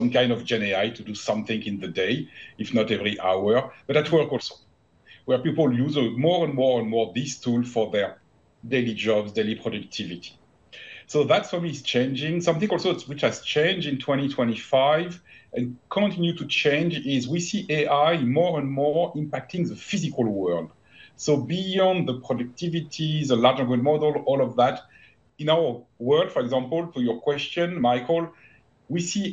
kind of Gen AI to do something in the day, if not every hour, but at work also, where people use more and more this tool for their daily jobs, daily productivity. So that for me is changing. Something also which has changed in 2025 and continue to change is we see AI more and more impacting the physical world. So beyond the productivity, the large language model, all of that, in our world, for example, to your question, Michael, we see